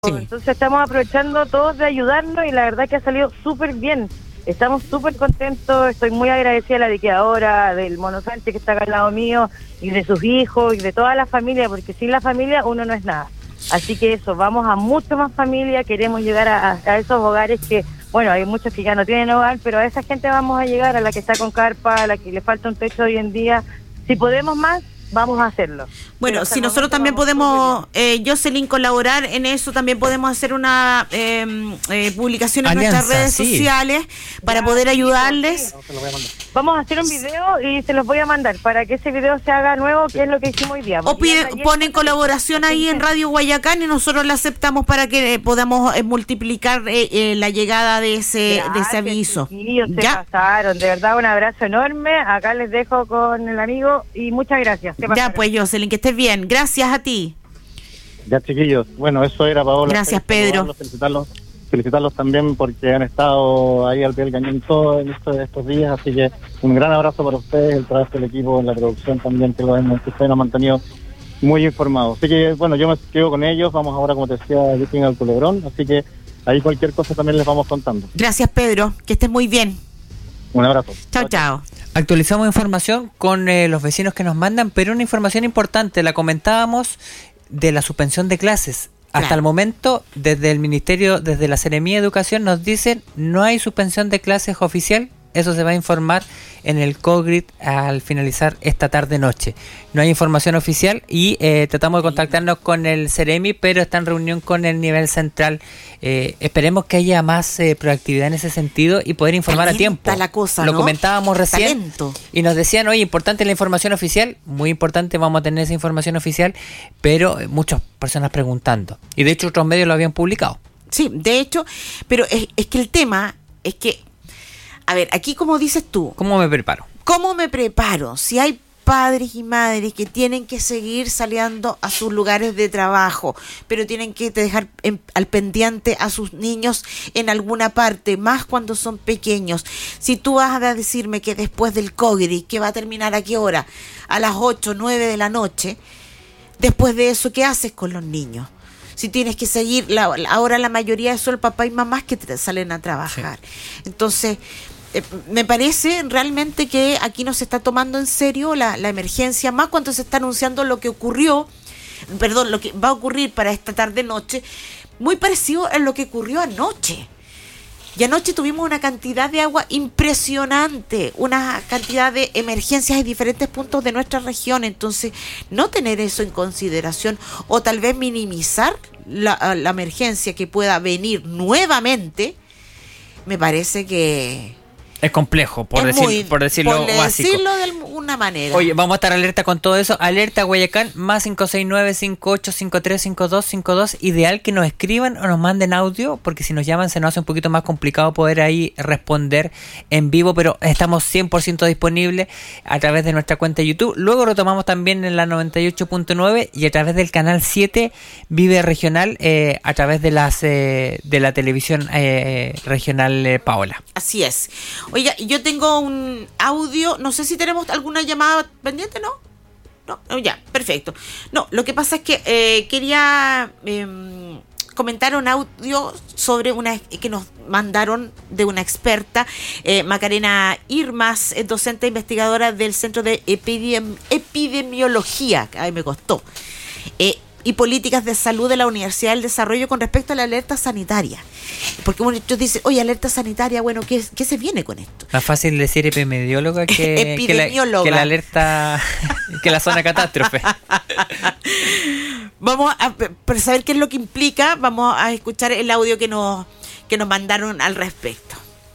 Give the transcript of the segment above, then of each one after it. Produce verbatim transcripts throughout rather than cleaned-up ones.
Sí. Entonces estamos aprovechando todos de ayudarnos y la verdad que ha salido súper bien. Estamos súper contentos, estoy muy agradecida de la liquidadora, del Mono Sánchez que está acá al lado mío, y de sus hijos, y de toda la familia, porque sin la familia uno no es nada. Así que eso, vamos a mucho más familia, queremos llegar a, a esos hogares que, bueno, hay muchos que ya no tienen hogar, pero a esa gente vamos a llegar, a la que está con carpa, a la que le falta un techo hoy en día. Si podemos más, vamos a hacerlo. Bueno, si nosotros también podemos, eh, Jocelyn, colaborar en eso, también podemos hacer una eh, eh, publicación en Alianza, nuestras redes sí. sociales para Ya, poder sí, ayudarles. sí. Vamos a hacer un video y se los voy a mandar para que ese video se haga nuevo, que es lo que hicimos hoy día. O pide, ponen colaboración ahí en Radio Guayacán y nosotros la aceptamos para que eh, podamos eh, multiplicar eh, eh, la llegada de ese de ese aviso. Sí, se ¿Ya? pasaron, de verdad un abrazo enorme. Acá les dejo con el amigo y muchas gracias. Se Ya pasaron. pues, Jocelyn, que estés bien. Gracias a ti. Ya, chiquillos, bueno, eso era, Paola. Gracias, Pedro. Felicitarlos, felicitarlos también porque han estado ahí al pie del cañón todos estos, estos días, así que un gran abrazo para ustedes, el trabajo del equipo, en la producción también, que, lo hemos, que ustedes nos han mantenido muy informados. Así que, bueno, yo me quedo con ellos, vamos ahora, como te decía, yo tengo al Culebrón, así que ahí cualquier cosa también les vamos contando. Gracias, Pedro. Que estés muy bien. Un abrazo. Chao, chao. Actualizamos información con eh, los vecinos que nos mandan, pero una información importante, la comentábamos, de la suspensión de clases. Hasta Claro. el momento, desde el Ministerio, desde la Seremía de Educación, nos dicen no hay suspensión de clases oficial. Eso se va a informar en el COGRIT al finalizar esta tarde-noche. No hay información oficial y eh, tratamos de contactarnos con el Ceremi, pero está en reunión con el nivel central. Eh, esperemos que haya más eh, proactividad en ese sentido y poder informar a Calienta tiempo. la cosa, Lo ¿no? comentábamos recién. Talento. Y nos decían, oye, importante la información oficial, muy importante, vamos a tener esa información oficial, pero eh, muchas personas preguntando. Y de hecho otros medios lo habían publicado. Sí, de hecho, pero es, es que el tema es que, a ver, aquí como dices tú, ¿Cómo me preparo? ¿cómo me preparo? Si hay padres y madres que tienen que seguir saliendo a sus lugares de trabajo, pero tienen que dejar en, al pendiente a sus niños en alguna parte, más cuando son pequeños. Si tú vas a decirme que después del COVID, que va a terminar a qué hora, a las ocho, nueve de la noche, después de eso, ¿qué haces con los niños? Si tienes que seguir, la, ahora la mayoría son papá y mamás que te salen a trabajar. Sí. Entonces, eh, me parece realmente que aquí no se está tomando en serio la, la emergencia, más cuando se está anunciando lo que ocurrió, perdón, lo que va a ocurrir para esta tarde-noche, muy parecido a lo que ocurrió anoche. Y anoche tuvimos una cantidad de agua impresionante, una cantidad de emergencias en diferentes puntos de nuestra región. Entonces, no tener eso en consideración o tal vez minimizar la, la emergencia que pueda venir nuevamente, me parece que Es complejo, por, es decir, muy- por decirlo por básico. decirlo de una manera. Oye, vamos a estar alerta con todo eso. Alerta Guayacán, más cinco seis nueve, cinco ocho cinco tres, cinco dos cinco dos. Ideal que nos escriban o nos manden audio, porque si nos llaman se nos hace un poquito más complicado poder ahí responder en vivo, pero estamos cien por ciento disponibles a través de nuestra cuenta de YouTube. Luego retomamos también en la noventa y ocho punto nueve y a través del canal siete Vive Regional, eh, a través de las eh, de la televisión eh, regional, eh, Paola. Así es. Oiga, yo tengo un audio, no sé si tenemos alguna llamada pendiente, ¿no? No, no, ya, perfecto. No, lo que pasa es que eh, quería eh, comentar un audio sobre una que nos mandaron de una experta, eh, Macarena Irmas, eh, docente investigadora del Centro de Epidem- Epidemiología, ay, me costó, eh, y Políticas de Salud de la Universidad del Desarrollo con respecto a la alerta sanitaria. Porque muchos dicen, oye, alerta sanitaria, bueno, ¿qué, qué se viene con esto? Más fácil decir epidemióloga que, que, la, Epidemióloga. que la alerta, que la zona catástrofe. Vamos a, para saber qué es lo que implica, vamos a escuchar el audio que nos, que nos mandaron al respecto.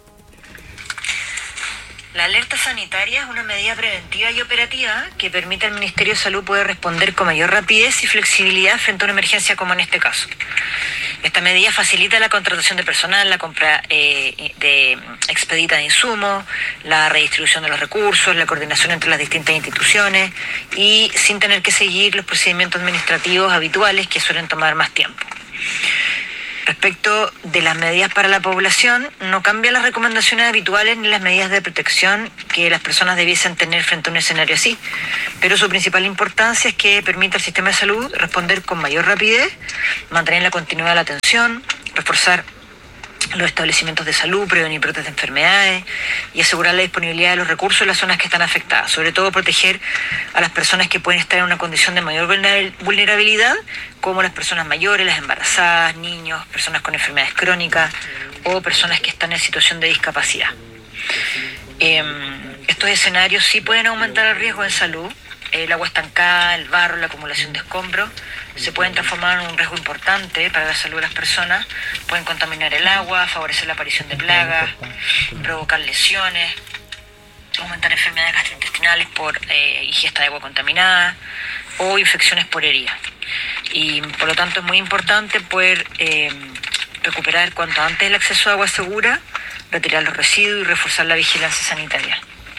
La alerta sanitaria es una medida preventiva y operativa que permite al Ministerio de Salud poder responder con mayor rapidez y flexibilidad frente a una emergencia como en este caso. Esta medida facilita la contratación de personal, la compra eh, de expedita de insumos, la redistribución de los recursos, la coordinación entre las distintas instituciones y sin tener que seguir los procedimientos administrativos habituales que suelen tomar más tiempo. Respecto de las medidas para la población, no cambian las recomendaciones habituales ni las medidas de protección que las personas debiesen tener frente a un escenario así, pero su principal importancia es que permite al sistema de salud responder con mayor rapidez, mantener la continuidad de la atención, reforzar los establecimientos de salud, prevenir brotes de enfermedades y asegurar la disponibilidad de los recursos en las zonas que están afectadas, sobre todo proteger a las personas que pueden estar en una condición de mayor vulnerabilidad, como las personas mayores, las embarazadas, niños, personas con enfermedades crónicas o personas que están en situación de discapacidad. Eh, estos escenarios sí pueden aumentar el riesgo en salud. El agua estancada, el barro, la acumulación de escombros se pueden transformar en un riesgo importante para la salud de las personas, pueden contaminar el agua, favorecer la aparición de plagas, provocar lesiones, aumentar enfermedades gastrointestinales por eh, ingesta de agua contaminada o infecciones por heridas. Y por lo tanto es muy importante poder eh, recuperar cuanto antes el acceso a agua segura, retirar los residuos y reforzar la vigilancia sanitaria.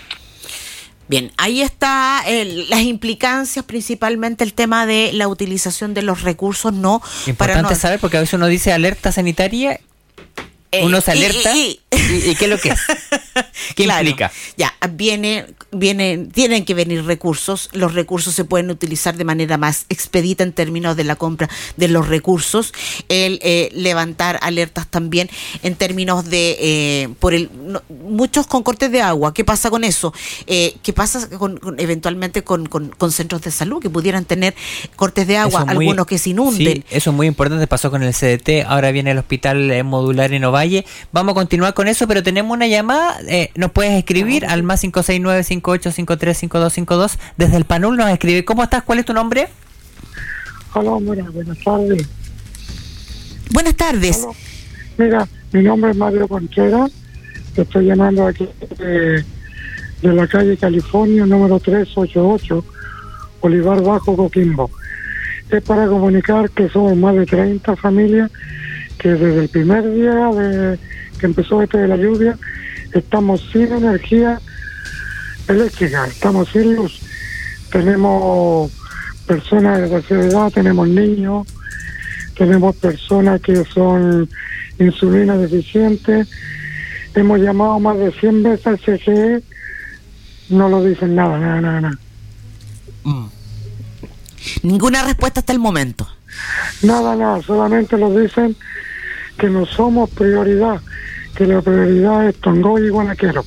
Bien, ahí está el, las implicancias, principalmente el tema de la utilización de los recursos, no Importante para no saber, porque a veces uno dice alerta sanitaria, eh, uno se alerta, y, y, y, y ¿qué es lo que es? ¿Qué claro, implica? Ya, viene, viene, tienen que venir recursos, los recursos se pueden utilizar de manera más expedita en términos de la compra de los recursos, el eh, levantar alertas también en términos de, eh, por el no, muchos con cortes de agua. ¿Qué pasa con eso? Eh, ¿Qué pasa con, con, eventualmente con, con, con centros de salud que pudieran tener cortes de agua, muy, algunos que se inunden? Sí, eso es muy importante, pasó con el C D T, ahora viene el hospital eh, modular en Ovalle. Vamos a continuar con eso, pero tenemos una llamada, eh, nos puedes escribir al más cinco seis nueve cinco ocho cinco tres cinco dos cinco dos, desde el Panul nos escribe. ¿Cómo estás? ¿Cuál es tu nombre? Hola, mira, buenas tardes. Buenas tardes. Hola. Mira, mi nombre es Mario Contreras, te estoy llamando aquí de, de la calle California, número trescientos ochenta y ocho, Olivar Bajo, Coquimbo. Es para comunicar que somos más de treinta familias que desde el primer día de que empezó esto de la lluvia estamos sin energía eléctrica, estamos sin luz. Tenemos personas de tercera edad, tenemos niños, tenemos personas que son insulina deficientes. Hemos llamado más de cien veces al C G E, no lo dicen nada, nada, nada, nada. Mm. Ninguna respuesta hasta el momento. Nada, nada, solamente nos dicen que no somos prioridad, que la prioridad es Tongoy y Guanaquero.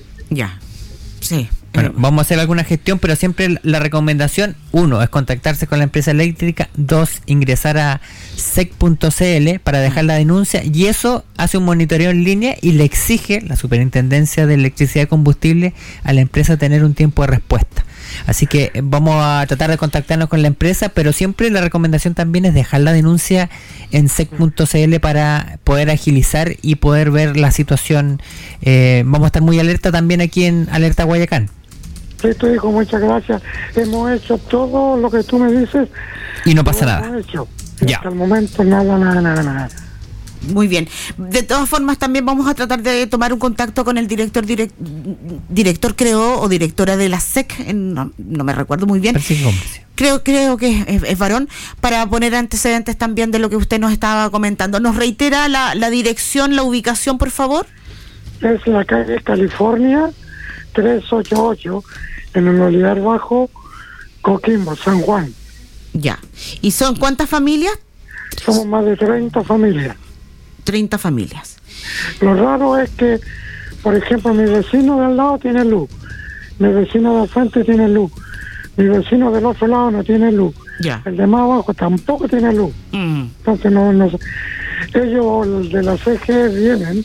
Ya, sí. Bueno, vamos a hacer alguna gestión, pero siempre la recomendación, uno, es contactarse con la empresa eléctrica, dos, ingresar a sec punto c l para dejar la denuncia, y eso hace un monitoreo en línea y le exige la Superintendencia de Electricidad y Combustible a la empresa tener un tiempo de respuesta. Así que vamos a tratar de contactarnos con la empresa, pero siempre la recomendación también es dejar la denuncia en sec punto c l para poder agilizar y poder ver la situación. Eh, vamos a estar muy alerta también aquí en Alerta Guayacán. Sí, tu hijo, muchas gracias. Hemos hecho todo lo que tú me dices. Y no pasa nada. Hemos hecho. Ya. Hasta el momento nada, nada, nada, nada. Muy bien. De todas formas, también vamos a tratar de tomar un contacto con el director, direct, director creo, o directora de la S E C, en, no, no me recuerdo muy bien. Creo, creo que es, es varón, para poner antecedentes también de lo que usted nos estaba comentando. ¿Nos reitera la, la dirección, la ubicación, por favor? Es la calle California, trescientos ochenta y ocho, en el Olivar Bajo, Coquimbo, San Juan. Ya. ¿Y son cuántas familias? Somos más de treinta familias. treinta familias. Lo raro es que, por ejemplo, mi vecino de al lado tiene luz, mi vecino de al frente tiene luz, mi vecino del otro lado no tiene luz, ya. El de más abajo tampoco tiene luz. Mm. Entonces, no, no sé. Ellos, los de la C G E, vienen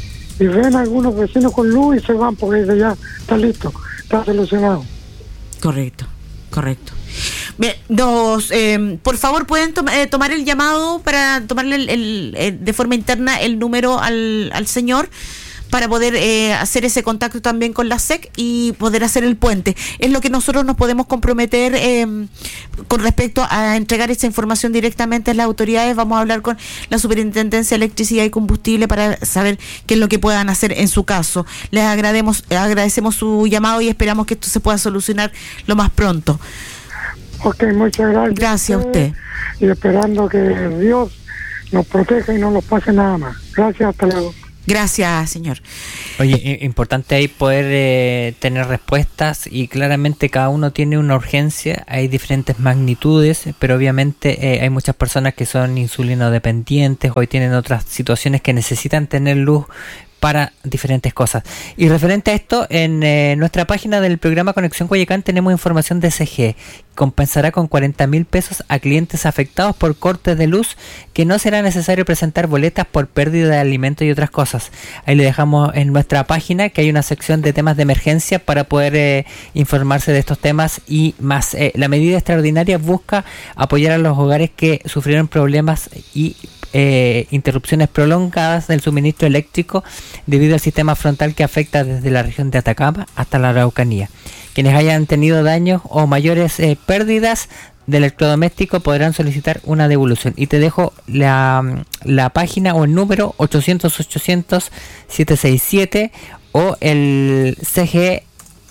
y ven a algunos vecinos con luz y se van porque ya está listo, está solucionado. Correcto, correcto. Bien, nos, eh, por favor, pueden to- eh, tomar el llamado para tomarle el, el, el, de forma interna el número al, al señor para poder eh, hacer ese contacto también con la S E C y poder hacer el puente. Es lo que nosotros nos podemos comprometer eh, con respecto a entregar esa información directamente a las autoridades. Vamos a hablar con la Superintendencia de Electricidad y Combustible para saber qué es lo que puedan hacer en su caso. Les agradecemos, agradecemos su llamado y esperamos que esto se pueda solucionar lo más pronto. Ok, muchas gracias. Gracias a usted. Y esperando que Dios los proteja y no los pase nada más. Gracias, hasta luego. Gracias, señor. Oye, importante ahí poder eh, tener respuestas, y claramente cada uno tiene una urgencia, hay diferentes magnitudes, pero obviamente eh, hay muchas personas que son insulinodependientes, hoy tienen otras situaciones que necesitan tener luz para diferentes cosas. Y referente a esto, en eh, nuestra página del programa Conexión Guayacán tenemos información de C G. Compensará con cuarenta mil pesos a clientes afectados por cortes de luz, que no será necesario presentar boletas por pérdida de alimentos y otras cosas. Ahí le dejamos en nuestra página que hay una sección de temas de emergencia para poder eh, informarse de estos temas y más. Eh, la medida extraordinaria busca apoyar a los hogares que sufrieron problemas y Eh, interrupciones prolongadas del suministro eléctrico debido al sistema frontal que afecta desde la región de Atacama hasta la Araucanía. Quienes hayan tenido daños o mayores eh, pérdidas de electrodoméstico podrán solicitar una devolución. Y te dejo la, la página o el número ochocientos ochocientos setecientos sesenta y siete o el C G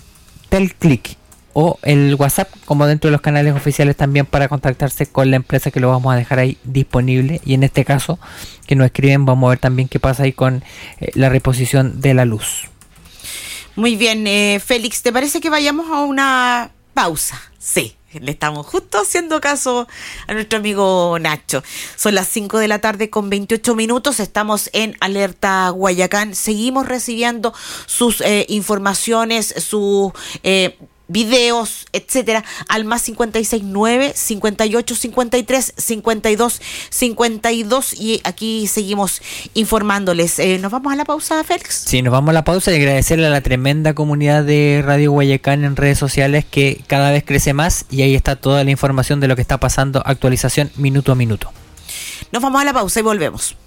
Telclick o el WhatsApp, como dentro de los canales oficiales también, para contactarse con la empresa, que lo vamos a dejar ahí disponible. Y en este caso que nos escriben, vamos a ver también qué pasa ahí con eh, la reposición de la luz. Muy bien, eh, Félix, ¿te parece que vayamos a una pausa? Sí, le estamos justo haciendo caso a nuestro amigo Nacho. Son las cinco de la tarde con veintiocho minutos, estamos en Alerta Guayacán, seguimos recibiendo sus eh, informaciones, sus eh, videos, etcétera, al más cincuenta y seis nueve, cincuenta y ocho cincuenta y tres, cincuenta y dos cincuenta y dos, y aquí seguimos informándoles. Eh, ¿Nos vamos a la pausa, Félix? Sí, nos vamos a la pausa y agradecerle a la tremenda comunidad de Radio Guayacán en redes sociales, que cada vez crece más, y ahí está toda la información de lo que está pasando, actualización minuto a minuto. Nos vamos a la pausa y volvemos.